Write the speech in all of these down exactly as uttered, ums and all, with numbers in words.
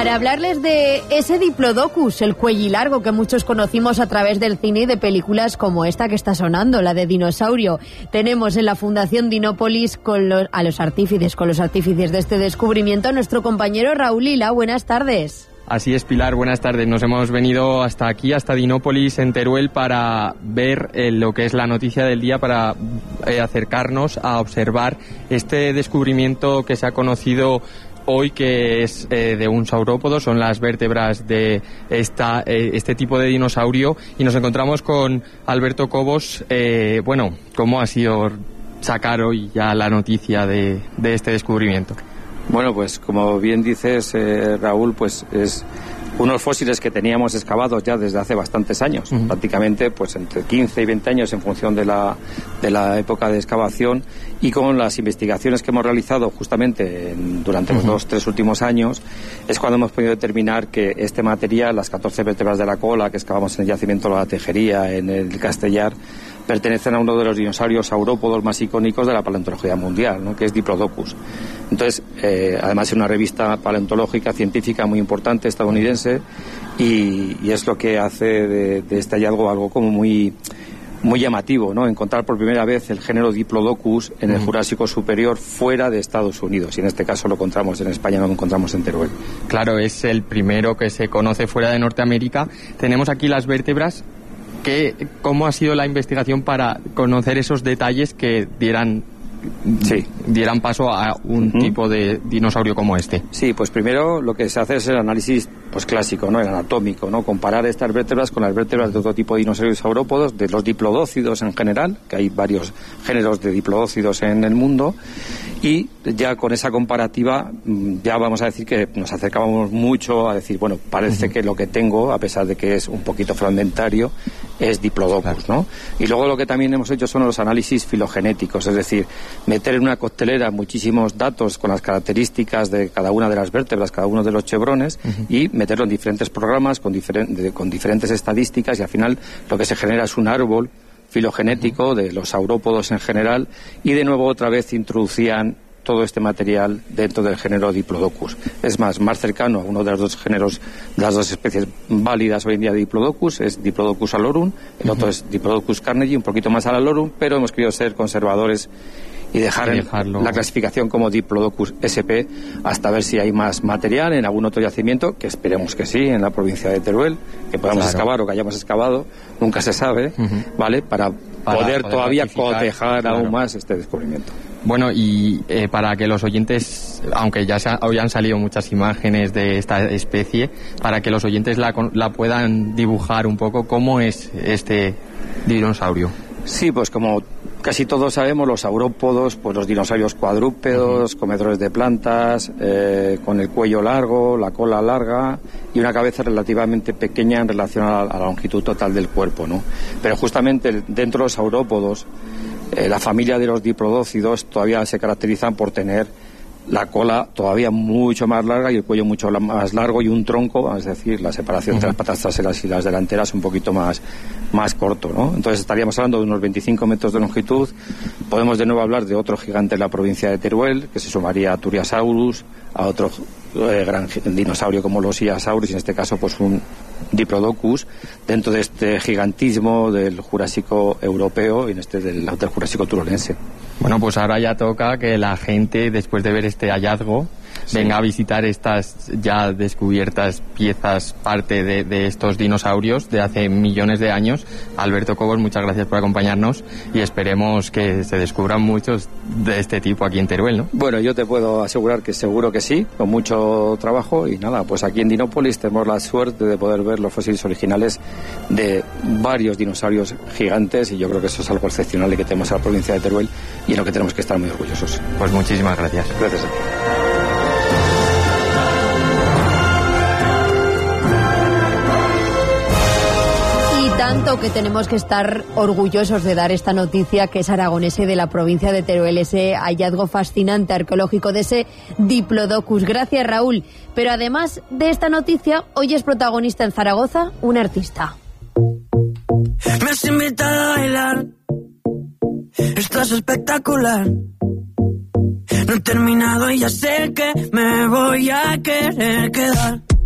para hablarles de ese Diplodocus, el cuellilargo que muchos conocimos a través del cine y de películas como esta que está sonando, la de Dinosaurio. Tenemos en la Fundación Dinópolis con los, a los artífices, con los artífices de este descubrimiento, a nuestro compañero Raúl Lila. Buenas tardes. Así es, Pilar, buenas tardes. Nos hemos venido hasta aquí, hasta Dinópolis, en Teruel, para ver eh, lo que es la noticia del día, para eh, acercarnos a observar este descubrimiento que se ha conocido hoy, que es eh, de un saurópodo, son las vértebras de esta, eh, este tipo de dinosaurio, y nos encontramos con Alberto Cobos. Eh, bueno, ¿cómo ha sido sacar hoy ya la noticia de, de este descubrimiento? Bueno, pues como bien dices, eh, Raúl, pues es unos fósiles que teníamos excavados ya desde hace bastantes años, uh-huh. prácticamente pues entre quince y veinte años en función de la, de la época de excavación, y con las investigaciones que hemos realizado justamente en, durante uh-huh. los dos, tres últimos años, es cuando hemos podido determinar que este material, las catorce vértebras de la cola que excavamos en el yacimiento de la Tejería, en el Castellar, pertenecen a uno de los dinosaurios saurópodos más icónicos de la paleontología mundial, ¿no?, que es Diplodocus. Entonces, eh, además es una revista paleontológica científica muy importante estadounidense, y, y es lo que hace de, de este hallazgo algo como muy muy llamativo, ¿no? Encontrar por primera vez el género Diplodocus en el Jurásico superior fuera de Estados Unidos, y en este caso lo encontramos en España, no lo encontramos en Teruel. Claro, es el primero que se conoce fuera de Norteamérica. Tenemos aquí las vértebras. ¿Qué, ¿Cómo ha sido la investigación para conocer esos detalles que dieran, sí. dieran paso a un uh-huh. tipo de dinosaurio como este? Sí, pues primero lo que se hace es el análisis pues clásico, ¿no?, el anatómico, ¿no?, comparar estas vértebras con las vértebras de otro tipo de dinosaurios saurópodos, de los diplodócidos en general, que hay varios géneros de diplodócidos en el mundo, y ya con esa comparativa ya vamos a decir que nos acercábamos mucho a decir, bueno, parece uh-huh. que lo que tengo, a pesar de que es un poquito fragmentario, es Diplodocus, ¿no? Y luego lo que también hemos hecho son los análisis filogenéticos, es decir, meter en una coctelera muchísimos datos con las características de cada una de las vértebras, cada uno de los chevrones, uh-huh. y meterlo en diferentes programas con, diferen- de, con diferentes estadísticas, y al final lo que se genera es un árbol filogenético de los saurópodos en general, y de nuevo otra vez introducían todo este material dentro del género Diplodocus. Es más, más cercano a uno de los dos géneros, de las dos especies válidas hoy en día de Diplodocus, es Diplodocus alorum, el uh-huh. otro es Diplodocus carnegie, un poquito más al alorum, pero hemos querido ser conservadores y dejar y la clasificación como Diplodocus S P hasta ver si hay más material en algún otro yacimiento, que esperemos que sí, en la provincia de Teruel, que podamos claro. excavar o que hayamos excavado, nunca se sabe, uh-huh. ¿vale? Para, para poder, poder todavía cotejar claro. aún más este descubrimiento. Bueno, y eh, para que los oyentes, aunque ya se ha, hoy han salido muchas imágenes de esta especie, para que los oyentes la, la puedan dibujar un poco, ¿cómo es este dinosaurio? Sí, pues como casi todos sabemos, los saurópodos, pues los dinosaurios cuadrúpedos, uh-huh. comedores de plantas, eh, con el cuello largo, la cola larga y una cabeza relativamente pequeña en relación a la, a la longitud total del cuerpo, ¿no? Pero justamente dentro de los saurópodos, eh, la familia de los diplodócidos todavía se caracterizan por tener la cola todavía mucho más larga y el cuello mucho más largo, y un tronco, es decir, la separación uh-huh. entre las patas traseras y las delanteras un poquito más, más corto, ¿no? Entonces estaríamos hablando de unos veinticinco metros de longitud. Podemos de nuevo hablar de otro gigante en la provincia de Teruel, que se sumaría a Turiasaurus, a otro eh, gran dinosaurio como los Iasaurus, y en este caso pues un Diplodocus, dentro de este gigantismo del Jurásico europeo y en este del, del Jurásico turolense. Bueno, pues ahora ya toca que la gente, después de ver este hallazgo, sí. venga a visitar estas ya descubiertas piezas, parte de, de estos dinosaurios de hace millones de años. Alberto Cobos, muchas gracias por acompañarnos, y esperemos que se descubran muchos de este tipo aquí en Teruel, ¿no? Bueno, yo te puedo asegurar que seguro que sí, con mucho trabajo, y nada, pues aquí en Dinópolis tenemos la suerte de poder ver los fósiles originales de varios dinosaurios gigantes, y yo creo que eso es algo excepcional que tenemos en la provincia de Teruel y en lo que tenemos que estar muy orgullosos. Pues muchísimas gracias. Gracias a ti. Tanto que tenemos que estar orgullosos de dar esta noticia, que es aragonese, de la provincia de Teruel, ese hallazgo fascinante arqueológico de ese Diplodocus. Gracias, Raúl. Pero además de esta noticia, hoy es protagonista en Zaragoza un artista. Me has invitado a bailar, estás espectacular. No he terminado y ya sé que me voy a querer quedar.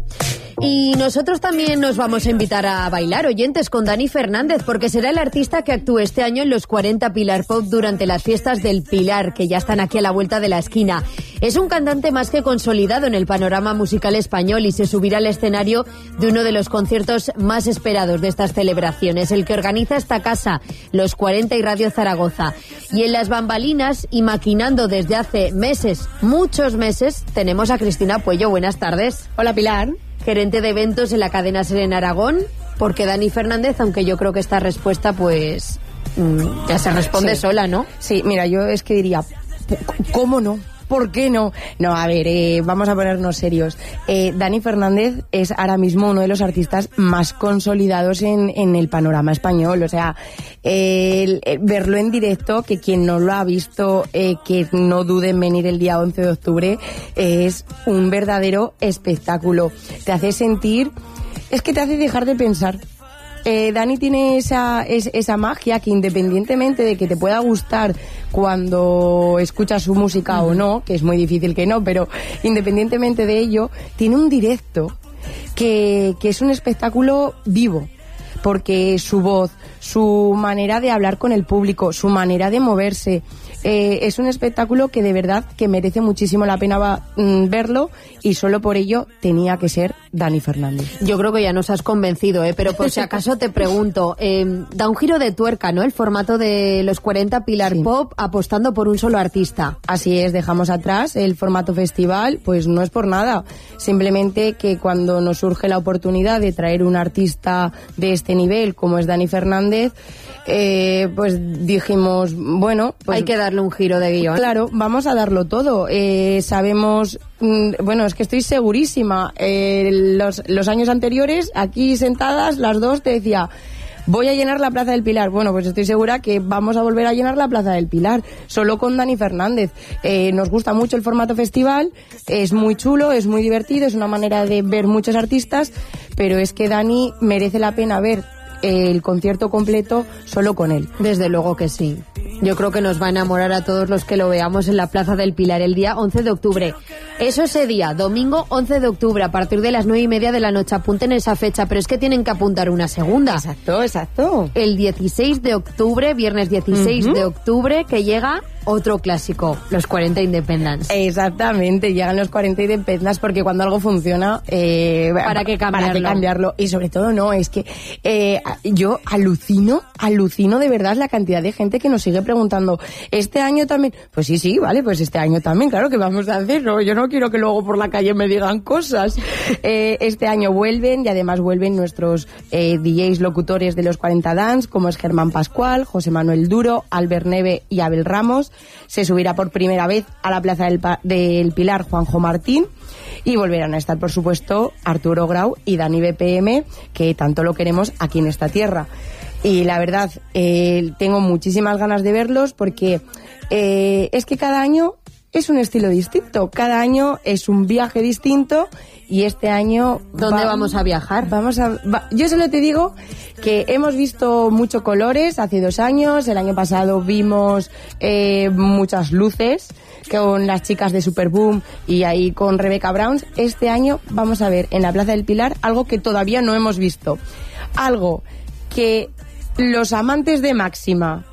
Y nosotros también nos vamos a invitar a bailar, oyentes, con Dani Fernández, porque será el artista que actúe este año en los cuarenta Pilar Pop durante las fiestas del Pilar, que ya están aquí a la vuelta de la esquina. Es un cantante más que consolidado en el panorama musical español y se subirá al escenario de uno de los conciertos más esperados de estas celebraciones, el que organiza esta casa, Los cuarenta y Radio Zaragoza. Y en las bambalinas, y maquinando desde hace meses, muchos meses, tenemos a Cristina Puello. Buenas tardes. Hola, Pilar. Gerente de eventos en la cadena SER en Aragón, porque Dani Fernández, aunque yo creo que esta respuesta, pues, mmm, ya se responde sí. sola, ¿no? Sí, mira, yo es que diría, ¿cómo no? ¿Por qué no? No, a ver, eh, vamos a ponernos serios. Eh, Dani Fernández es ahora mismo uno de los artistas más consolidados en, en el panorama español. O sea, eh, el, el verlo en directo, que quien no lo ha visto, eh, que no dude en venir el día once de octubre, eh, es un verdadero espectáculo. Te hace sentir, es que te hace dejar de pensar. Eh, Dani tiene esa, es, esa magia que, independientemente de que te pueda gustar cuando escuchas su música uh-huh. o no, que es muy difícil que no, pero independientemente de ello, tiene un directo que, que es un espectáculo vivo, porque su voz, su manera de hablar con el público, su manera de moverse, eh, es un espectáculo que de verdad que merece muchísimo la pena va, mm, verlo, y solo por ello tenía que ser Dani Fernández. Yo creo que ya nos has convencido, ¿eh? Pero por si acaso te pregunto, eh, da un giro de tuerca, ¿no? El formato de los cuarenta Pilar sí. Pop, apostando por un solo artista. Así es, dejamos atrás el formato festival, pues no es por nada, simplemente que cuando nos surge la oportunidad de traer un artista de este nivel como es Dani Fernández, eh, pues dijimos, bueno, pues hay que darle un giro de guión. Claro, vamos a darlo todo. Eh, sabemos, mm, bueno, es que estoy segurísima, eh, los, los años anteriores, aquí sentadas, las dos, te decía, voy a llenar la Plaza del Pilar. Bueno, pues estoy segura que vamos a volver a llenar la Plaza del Pilar, solo con Dani Fernández. Eh, nos gusta mucho el formato festival, es muy chulo, es muy divertido, es una manera de ver muchos artistas, pero es que Dani merece la pena ver el concierto completo solo con él. Desde luego que sí. Yo creo que nos va a enamorar a todos los que lo veamos en la Plaza del Pilar el día once de octubre. Eso ese día, domingo once de octubre, a partir de las nueve y media de la noche. Apunten esa fecha, pero es que tienen que apuntar una segunda. Exacto, exacto. El dieciséis de octubre, viernes dieciséis uh-huh. de octubre, que llega otro clásico, los cuarenta Independence. Exactamente, llegan los cuarenta Independence, porque cuando algo funciona, eh, ¿para qué cambiarlo? Para qué cambiarlo. Y sobre todo, no, es que eh, yo alucino, alucino de verdad la cantidad de gente que nos sigue preguntando, ¿este año también? Pues sí, sí, vale, pues este año también, claro que vamos a hacerlo. Yo no quiero que luego por la calle me digan cosas. eh, este año vuelven, y además vuelven nuestros eh, D Js locutores de los cuarenta Dance, como es Germán Pascual, José Manuel Duro, Albert Neve y Abel Ramos. Se subirá por primera vez a la Plaza del, pa- del Pilar Juanjo Martín, y volverán a estar, por supuesto, Arturo Grau y Dani B P M, que tanto lo queremos aquí en esta tierra. Y la verdad, eh, tengo muchísimas ganas de verlos, porque eh, es que cada año es un estilo distinto, cada año es un viaje distinto, y este año... ¿Dónde va, vamos a viajar? Vamos a, va, yo solo te digo que hemos visto muchos colores hace dos años, el año pasado vimos eh, muchas luces con las chicas de Superboom y ahí con Rebecca Browns. Este año vamos a ver en la Plaza del Pilar algo que todavía no hemos visto, algo que los amantes de Máxima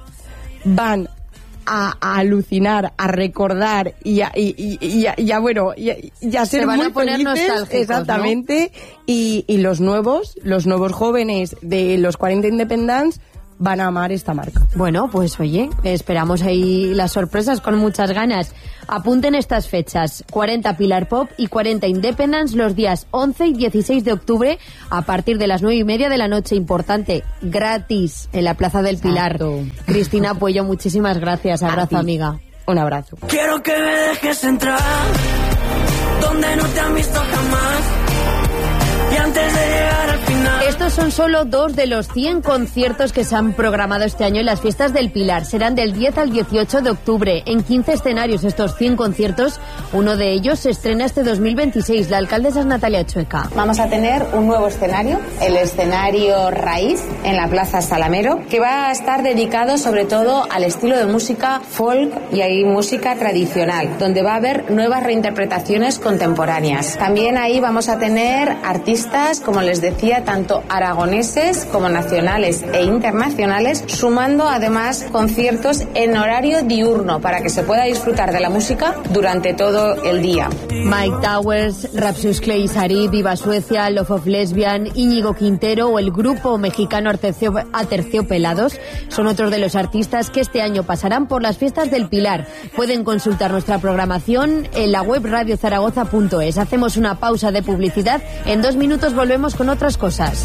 van A, a alucinar, a recordar y a, y, y, y, a, y a bueno, y a, y a ser Se van muy a poner felices, nostálgicos, exactamente, ¿no? y, y los nuevos, los nuevos jóvenes de los cuarenta Independence van a amar esta marca. Bueno, pues oye, esperamos ahí las sorpresas con muchas ganas. Apunten estas fechas, cuarenta Pilar Pop y cuarenta Independence, los días once y dieciséis de octubre, a partir de las nueve y media de la noche. Importante, gratis, en la Plaza del Pilar. Exacto. Cristina Puello, muchísimas gracias. Abrazo, amiga. Un abrazo. Quiero que me dejes entrar donde no te han visto jamás, y antes de llegar al final. Esto estos son solo dos de los cien conciertos que se han programado este año en las fiestas del Pilar. Serán del diez al dieciocho de octubre, en quince escenarios estos cien conciertos. Uno de ellos se estrena este dos mil veintiséis. La alcaldesa es Natalia Chueca. Vamos a tener un nuevo escenario, el escenario Raíz, en la Plaza Salamero, que va a estar dedicado sobre todo al estilo de música folk y hay música tradicional, donde va a haber nuevas reinterpretaciones contemporáneas. También ahí vamos a tener artistas, como les decía, tanto aragoneses como nacionales e internacionales, sumando además conciertos en horario diurno para que se pueda disfrutar de la música durante todo el día. Mike Towers, Rapsus Clay Sari, Viva Suecia, Love of Lesbian, Íñigo Quintero o el grupo mexicano Aterciopelados son otros de los artistas que este año pasarán por las fiestas del Pilar. Pueden consultar nuestra programación en la web radio zaragoza punto es. Hacemos una pausa de publicidad. En dos minutos volvemos con otras cosas.